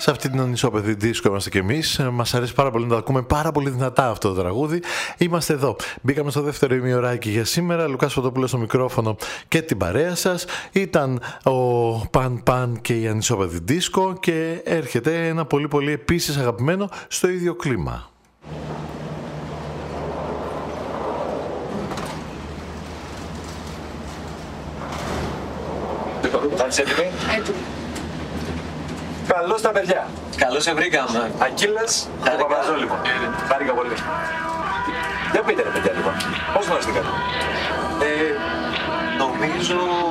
Σε αυτή την ανισόπεδη δίσκο είμαστε κι εμείς. Μας αρέσει πάρα πολύ να το ακούμε πάρα πολύ δυνατά αυτό το τραγούδι. Είμαστε εδώ. Μπήκαμε στο δεύτερο ημιωράκι για σήμερα. Λουκάς Φωτόπουλος στο μικρόφωνο και την παρέα σας. Ήταν ο Παν Παν και η ανισόπεδη δίσκο και έρχεται ένα πολύ πολύ επίσης αγαπημένο στο ίδιο κλίμα. Θα είσαι έτοιμοι? Έτοιμοι. Καλώς τα παιδιά. Καλώς σε βρήκαμε. Ακύλες, το Παπαζό λοιπόν. Χάρηκα πολύ. Για πείτε ρε παιδιά λοιπόν, πώς γνωριστήκατε? Νομίζω